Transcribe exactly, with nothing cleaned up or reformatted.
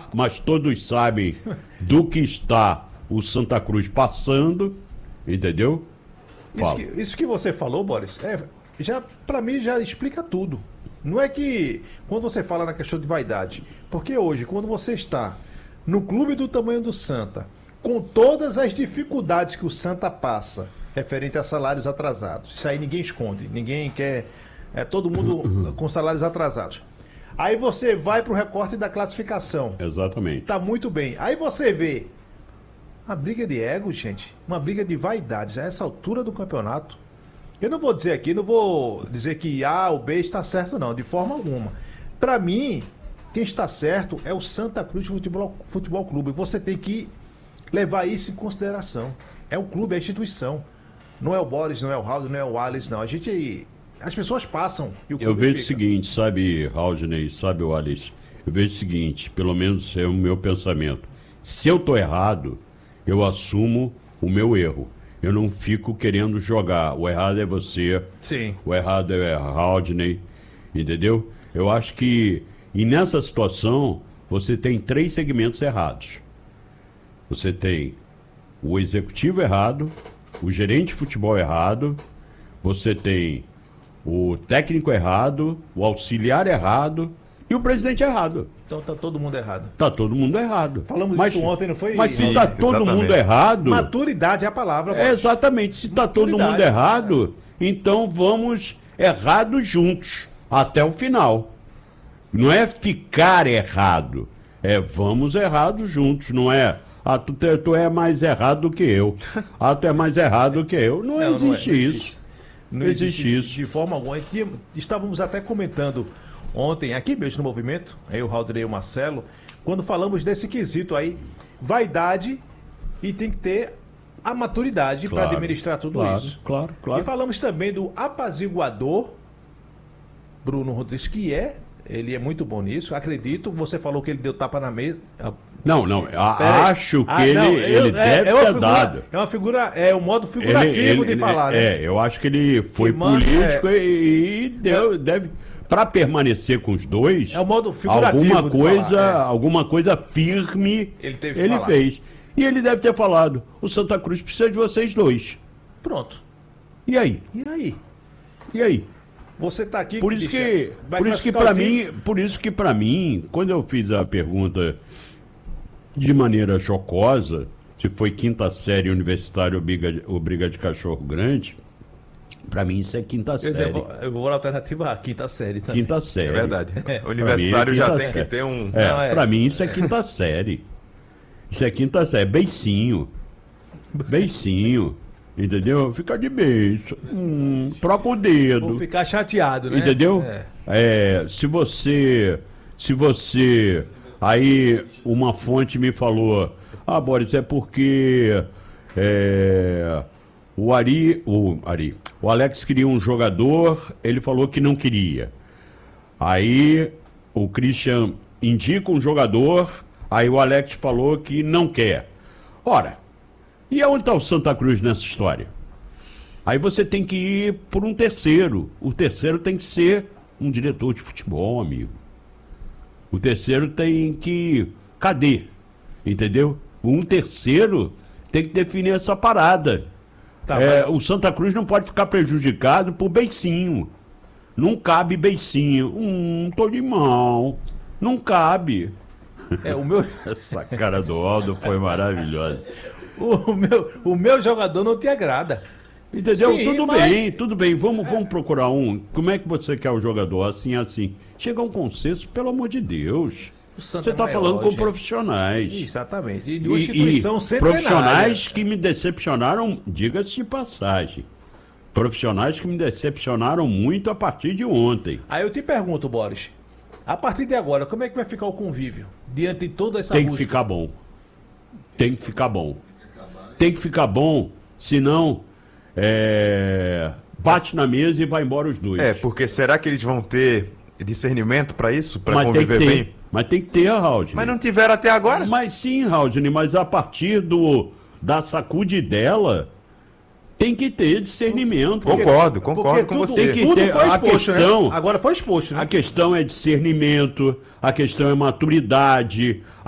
mas todos sabem do que está o Santa Cruz passando, entendeu? Isso que, isso que você falou, Boris, é, já, pra mim já explica tudo. Não é que, quando você fala na questão de vaidade, porque hoje, quando você está no clube do tamanho do Santa, com todas as dificuldades que o Santa passa, referente a salários atrasados, isso aí ninguém esconde, ninguém quer, é todo mundo com salários atrasados. Aí você vai pro recorte da classificação. Exatamente. Tá muito bem. Aí você vê uma briga de ego, gente, uma briga de vaidades a essa altura do campeonato. Eu não vou dizer aqui, não vou dizer que A ou B está certo, não, de forma alguma. Para mim, quem está certo é o Santa Cruz Futebol, Futebol Clube. Você tem que levar isso em consideração. É o clube, é a instituição. Não é o Boris, não é o Raul, não é o Alice, não. A gente. As pessoas passam e o clube Eu vejo fica. o seguinte, sabe, Raulney, sabe, o Alice? Eu vejo o seguinte, pelo menos é o meu pensamento. Se eu tô errado, eu assumo o meu erro. Eu não fico querendo jogar. O errado é você. Sim. O errado é Raulney. Entendeu? Eu acho que. E nessa situação, você tem três segmentos errados. Você tem o executivo errado, o gerente de futebol errado, você tem o técnico errado, o auxiliar errado e o presidente errado. Então tá todo mundo errado. Tá todo mundo errado. Falamos mas, isso ontem, não foi? Mas se Sim, tá todo exatamente. mundo errado... Maturidade é a palavra. É, exatamente. Se tá todo Maturidade, mundo errado, então vamos errados juntos, até o final. Não é ficar errado, é vamos errados juntos, não é... Ah, tu, te- tu é mais errado do que eu. Ah, tu é mais errado do que eu. Não, Não, não é, existe não isso. existe. Não existe isso. De forma alguma. E tinha- Estávamos até comentando ontem, aqui mesmo no Movimento, aí o Raudrey e o Marcelo, quando falamos desse quesito aí, vaidade, e tem que ter a maturidade para Claro, administrar tudo claro, isso. claro, claro. E falamos também do apaziguador, Bruno Rodrigues, que é, ele é muito bom nisso, acredito, você falou que ele deu tapa na mesa. Não, não. a- Peraí. acho que Ah, ele, não, ele eu- é- deve é uma ter figura- dado. É uma figura, é um modo Ele, figurativo ele- de ele- falar, né? É, eu acho que ele foi Que manda- político é. e, e deu, deve. Para permanecer com os dois, É o modo figurativo alguma de coisa, falar, é. alguma coisa firme Ele teve que ele falar. fez. E ele deve ter falado: o Santa Cruz precisa de vocês dois. Pronto. E aí? E aí? E aí? Você tá aqui... Por isso bicha, que, vai por isso que classificar para o time? mim, por isso que para mim, quando eu fiz a pergunta de maneira jocosa, se foi quinta série universitária ou briga, ou briga de cachorro grande, para mim isso é quinta Eu, série. vou, eu vou na alternativa A, quinta série também. Quinta série. É verdade. É. O universitário Pra mim é já quinta tem que série. ter um. É, Não, é. pra mim isso é quinta série. Isso é quinta série, beicinho. Beicinho. Entendeu? Fica de beijo. Hum, troca o dedo. Vou ficar chateado, né? Entendeu? É. É, se você. Se você. Aí uma fonte me falou: ah, Boris, é porque. É, o Ari. O Ari. O Alex queria um jogador, ele falou que não queria. Aí o Christian indica um jogador, aí o Alex falou que não quer. Ora, e aonde está o Santa Cruz nessa história? Aí você tem que ir por um terceiro. O terceiro tem que ser um diretor de futebol, amigo. O terceiro tem que... Cadê? Entendeu? Um terceiro tem que definir essa parada. Tá, É, mas- o Santa Cruz não pode ficar prejudicado por beicinho. Não cabe beicinho. Hum, tô de mal. Não cabe. É, o meu, Essa cara do Aldo foi maravilhosa. o, meu, o meu jogador não te agrada. Entendeu? Sim, tudo mas- bem, tudo bem. Vamos, vamos procurar um. Como é que você quer o jogador? Assim, assim. Chega a um consenso, pelo amor de Deus. O Santa Você está é falando maior, com gente. profissionais. Exatamente. E de E, uma instituição e centenária. profissionais que me decepcionaram, diga-se de passagem. Profissionais que me decepcionaram muito a partir de ontem. Aí eu te pergunto, Boris, a partir de agora, como é que vai ficar o convívio? Diante de toda essa Tem que música? ficar bom. Tem que ficar bom. Tem que ficar bom, senão é, bate na mesa e vai embora os dois. É, porque será que eles vão ter discernimento pra isso? Pra mas tem que conviver ter. bem? Mas tem que ter, Raul. Mas não tiveram até agora? Mas sim, Raudney, mas a partir do, da sacude dela, tem que ter discernimento. Concordo, concordo com tudo, você. Tem que tudo ter- foi a exposto, questão- né? Agora foi exposto, né? A questão é discernimento, a questão é maturidade,